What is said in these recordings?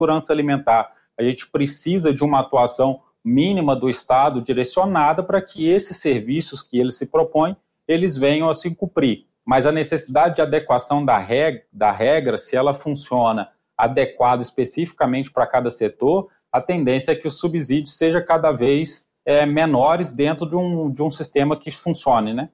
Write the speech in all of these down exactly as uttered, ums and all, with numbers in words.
segurança alimentar. A gente precisa de uma atuação mínima do Estado direcionada para que esses serviços que ele se propõe, eles venham a se cumprir. Mas a necessidade de adequação da regra, da regra, se ela funciona adequado especificamente para cada setor, a tendência é que os subsídios sejam cada vez é, menores dentro de um, de um sistema que funcione, né?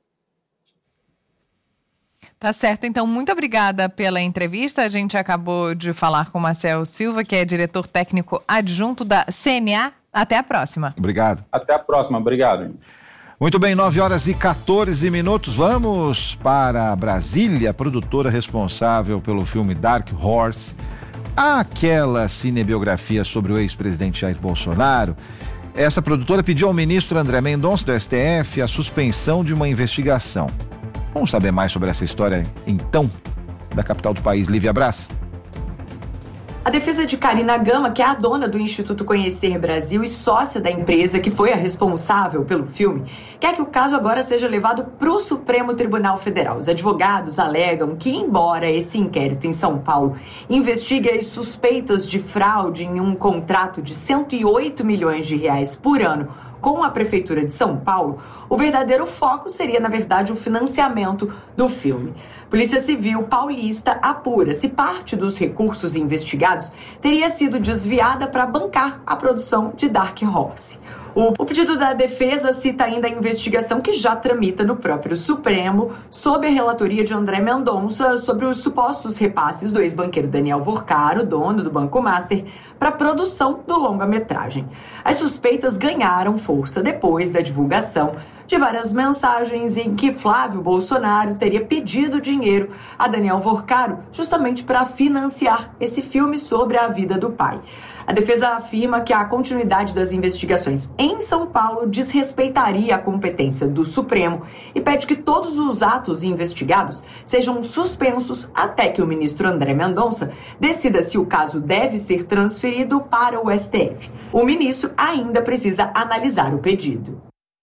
Tá certo, então muito obrigada pela entrevista. A gente acabou de falar com o Marcel Silva, que é diretor técnico adjunto da C N A. Até a próxima. Obrigado. Até a próxima, obrigado. Muito bem, nove horas e quatorze minutos. Vamos para Brasília, a produtora responsável pelo filme Dark Horse. Aquela cinebiografia sobre o ex-presidente Jair Bolsonaro. Essa produtora pediu ao ministro André Mendonça, do S T F, a suspensão de uma investigação. Vamos saber mais sobre essa história, então, da capital do país, Lívia Braz. A defesa de Karina Gama, que é a dona do Instituto Conhecer Brasil e sócia da empresa que foi a responsável pelo filme, quer que o caso agora seja levado para o Supremo Tribunal Federal. Os advogados alegam que, embora esse inquérito em São Paulo investigue as suspeitas de fraude em um contrato de cento e oito milhões de reais por ano com a Prefeitura de São Paulo, o verdadeiro foco seria, na verdade, o financiamento do filme. Polícia Civil paulista apura se parte dos recursos investigados teria sido desviada para bancar a produção de Dark Horse. O pedido da defesa cita ainda a investigação que já tramita no próprio Supremo, sob a relatoria de André Mendonça, sobre os supostos repasses do ex-banqueiro Daniel Vorcaro, dono do Banco Master, para a produção do longa-metragem. As suspeitas ganharam força depois da divulgação de várias mensagens em que Flávio Bolsonaro teria pedido dinheiro a Daniel Vorcaro justamente para financiar esse filme sobre a vida do pai. A defesa afirma que a continuidade das investigações em São Paulo desrespeitaria a competência do Supremo e pede que todos os atos investigados sejam suspensos até que o ministro André Mendonça decida se o caso deve ser transferido para o S T F. O ministro ainda precisa analisar o pedido.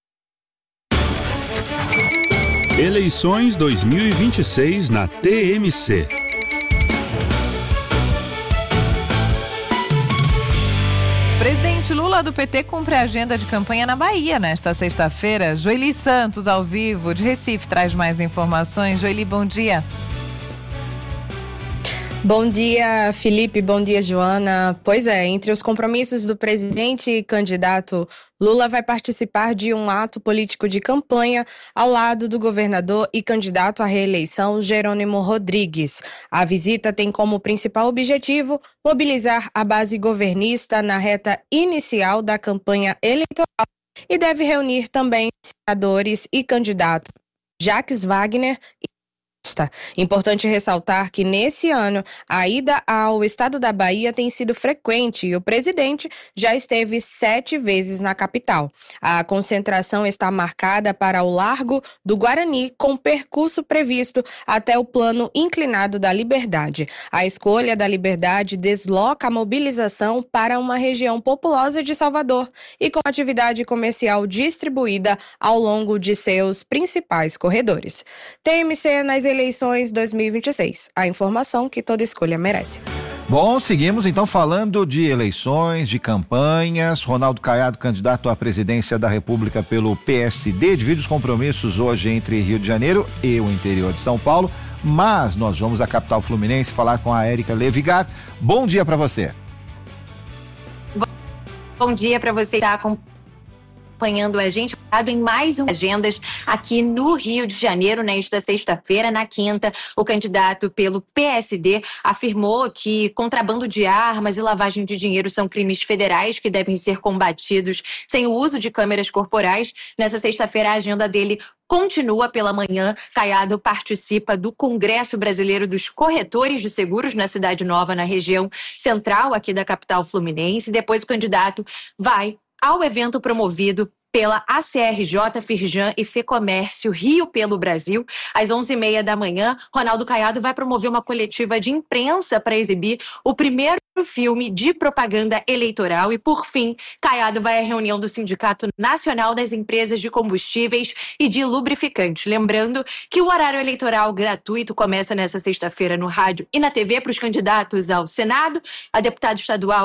Eleições dois mil e vinte e seis na T M C. Presidente Lula do P T cumpre a agenda de campanha na Bahia nesta sexta-feira. Joeli Santos, ao vivo, de Recife, traz mais informações. Joeli, bom dia. Bom dia, Felipe. Bom dia, Joana. Pois é, entre os compromissos do presidente e candidato, Lula vai participar de um ato político de campanha ao lado do governador e candidato à reeleição, Jerônimo Rodrigues. A visita tem como principal objetivo mobilizar a base governista na reta inicial da campanha eleitoral e deve reunir também senadores e candidatos Jacques Wagner e Importante ressaltar que nesse ano a ida ao estado da Bahia tem sido frequente e o presidente já esteve sete vezes na capital. A concentração está marcada para o Largo do Guarani, com percurso previsto até o plano inclinado da Liberdade. A escolha da Liberdade desloca a mobilização para uma região populosa de Salvador e com atividade comercial distribuída ao longo de seus principais corredores. T M C nas eleições dois mil e vinte e seis. A informação que toda escolha merece. Bom, seguimos então falando de eleições, de campanhas. Ronaldo Caiado, candidato à presidência da República pelo P S D, divide os compromissos hoje entre Rio de Janeiro e o interior de São Paulo, mas nós vamos à capital fluminense falar com a Érica Levigar. Bom dia para você. Bom dia para você que está acompanhando a gente em mais um Agendas aqui no Rio de Janeiro. Nesta sexta-feira, na quinta, o candidato pelo P S D afirmou que contrabando de armas e lavagem de dinheiro são crimes federais que devem ser combatidos sem o uso de câmeras corporais. Nessa sexta-feira, a agenda dele continua pela manhã. Caiado participa do Congresso Brasileiro dos Corretores de Seguros na Cidade Nova, na região central aqui da capital fluminense. Depois o candidato vai ao evento promovido pela A C R J, Firjan e Fecomércio Rio pelo Brasil. Às onze e meia da manhã, Ronaldo Caiado vai promover uma coletiva de imprensa para exibir o primeiro filme de propaganda eleitoral. E, por fim, Caiado vai à reunião do Sindicato Nacional das Empresas de Combustíveis e de Lubrificantes. Lembrando que o horário eleitoral gratuito começa nesta sexta-feira no rádio e na T V para os candidatos ao Senado, a deputado estadual